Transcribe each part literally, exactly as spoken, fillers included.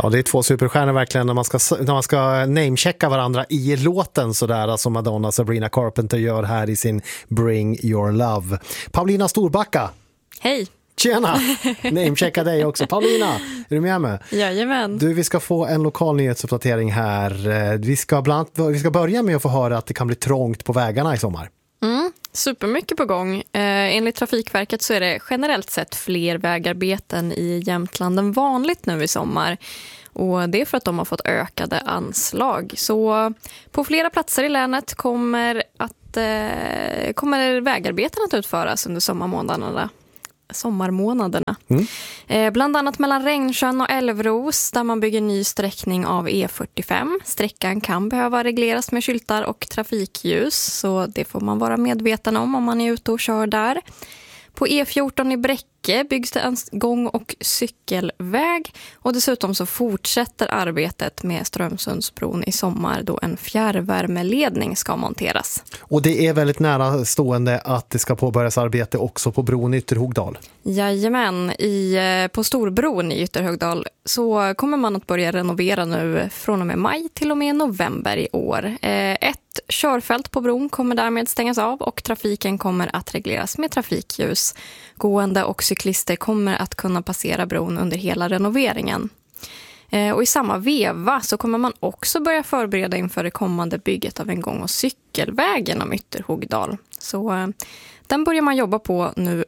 Ja, det är två superstjärnor verkligen när man ska, när man ska namechecka varandra i låten sådär som Madonna Sabrina Carpenter gör här i sin Bring Your Love. Paulina Storbacka. Hej. Tjena, namechecka dig också. Paulina, är du med mig? Jajamän. Du, vi ska få en lokal nyhetsuppdatering här. Vi ska, bland, vi ska börja med att få höra att det kan bli trångt på vägarna i sommar. Mm, supermycket på gång. Eh, enligt Trafikverket så är det generellt sett fler vägarbeten i Jämtland än vanligt nu i sommar. Och det är för att de har fått ökade anslag. Så på flera platser i länet kommer, att, eh, kommer vägarbeten att utföras under sommarmånaderna. sommarmånaderna. Mm. Eh, bland annat mellan Regnsjön och Älvros där man bygger ny sträckning av E fyrtiofem. Sträckan kan behöva regleras med skyltar och trafikljus så det får man vara medveten om om man är ute och kör där. På E fjorton i Bräcke byggs det en gång- och cykelväg och dessutom så fortsätter arbetet med Strömsundsbron i sommar då en fjärrvärmeledning ska monteras. Och det är väldigt nära stående att det ska påbörjas arbete också på bron i Ytterhogdal. Jajamän, i, på Storbron i Ytterhogdal så kommer man att börja renovera nu från och med maj till och med november i år. Ett körfält på bron kommer därmed stängas av och trafiken kommer att regleras med trafikljus. Gående och cyklister kommer att kunna passera bron under hela renoveringen. Och i samma veva så kommer man också börja förbereda inför det kommande bygget av en gång- och cykelväg genom Ytterhogdal. Så den börjar man jobba på nu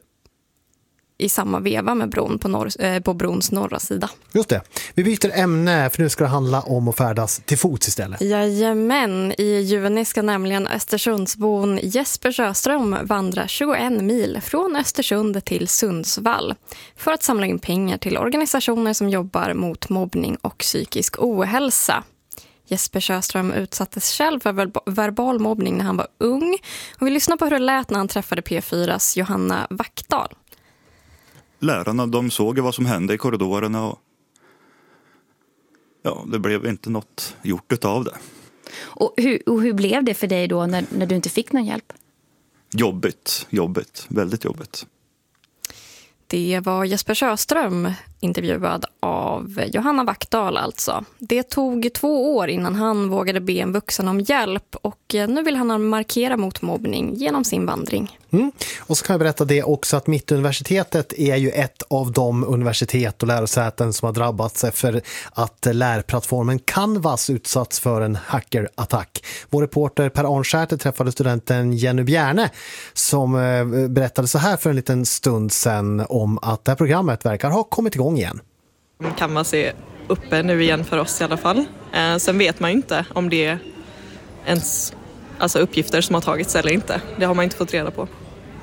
i samma veva med bron på, norr, eh, på brons norra sida. Just det. Vi byter ämne för nu ska det handla om att färdas till fots istället. Jajamän, i juni ska nämligen Östersundsbon Jesper Sjöström vandra tjugoen mil från Östersund till Sundsvall för att samla in pengar till organisationer som jobbar mot mobbning och psykisk ohälsa. Jesper Sjöström utsattes själv för verbal mobbning när han var ung och vi lyssnar på hur det lät när han träffade P fyras Johanna Wackdahl. Lärarna, de såg vad som hände i korridorerna och ja, det blev inte något gjort utav det. Och hur, och hur blev det för dig då när, när du inte fick någon hjälp? Jobbigt, jobbigt, väldigt jobbigt. Det var Jesper Sjöström intervjuad av Johanna Wackdahl alltså. Det tog två år innan han vågade be en vuxen om hjälp och nu vill han markera mot mobbning genom sin vandring. Mm. Och så kan jag berätta det också att Mittuniversitetet är ju ett av de universitet och lärosäten som har drabbats efter att lärplattformen Canvas utsatts för en hackerattack. Vår reporter Per Arnskärte träffade studenten Jenny Bjärne som berättade så här för en liten stund sedan om att det här programmet verkar ha kommit igång igen. Canvas är uppe nu igen för oss i alla fall. Eh, sen vet man ju inte om det är ens alltså uppgifter som har tagits eller inte. Det har man inte fått reda på.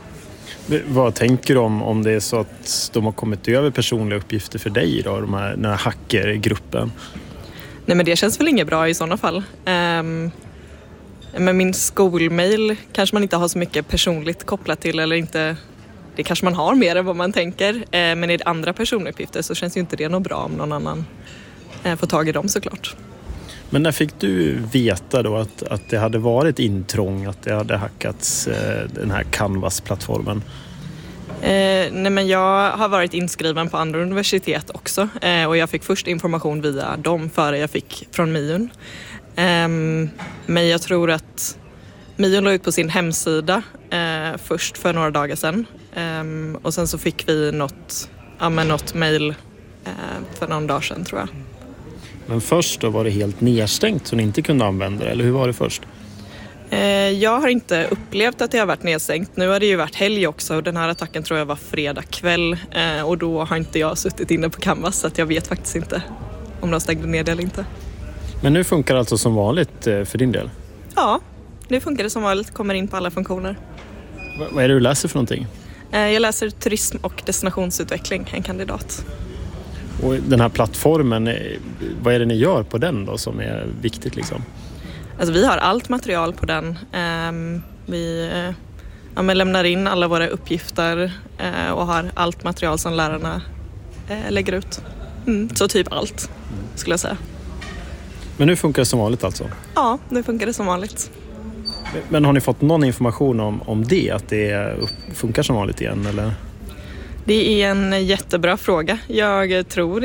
Vad tänker du om, om det är så att de har kommit över personliga uppgifter för dig då, de här, den här hackergruppen? Nej, men det känns väl inget bra i sådana fall. Um, men min skolmail kanske man inte har så mycket personligt kopplat till eller inte. Det kanske man har mer än vad man tänker. Uh, men i andra personuppgifter så känns ju inte det något bra om någon annan uh, får tag i dem såklart. Men när fick du veta då att, att det hade varit intrång, att det hade hackats eh, den här Canvas-plattformen? Eh, nej men jag har varit inskriven på andra universitet också eh, och jag fick först information via dem före jag fick från Miun. Eh, men jag tror att Miun la ut på sin hemsida eh, först för några dagar sedan eh, och sen så fick vi något, ja, men något mejl eh, för någon dag sedan tror jag. Men först då var det helt nedstängt så ni inte kunde använda det, eller hur var det först? Eh, jag har inte upplevt att det har varit nedstängt. Nu har det ju varit helg också och den här attacken tror jag var fredag kväll eh, och då har inte jag suttit inne på Canvas så att jag vet faktiskt inte om de stängde ner det eller inte. Men nu funkar det alltså som vanligt eh, för din del? Ja, nu funkar det som vanligt, kommer in på alla funktioner. V- vad är det du läser för någonting? Eh, jag läser turism och destinationsutveckling, en kandidat. Och den här plattformen, vad är det ni gör på den då som är viktigt liksom? Alltså vi har allt material på den. Um, vi uh, ja, men lämnar in alla våra uppgifter uh, och har allt material som lärarna uh, lägger ut. Mm, så typ allt, skulle jag säga. Men nu funkar det som vanligt alltså? Ja, nu funkar det som vanligt. Men har ni fått någon information om, om det, att det funkar som vanligt igen eller? Det är en jättebra fråga. Jag tror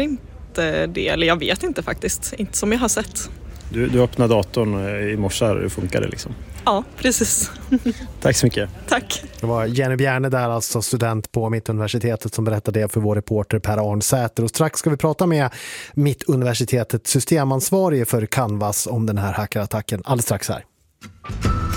det, eller jag vet inte faktiskt, inte som jag har sett. Du, du öppnade datorn i morse och det funkade liksom? Ja, precis. Tack så mycket. Tack. Det var Jenny Bjärne där, alltså student på Mittuniversitetet, som berättade det för vår reporter Per Arnsäter. Och strax ska vi prata med Mittuniversitetets systemansvarige för Canvas om den här hackerattacken. Alldeles strax här.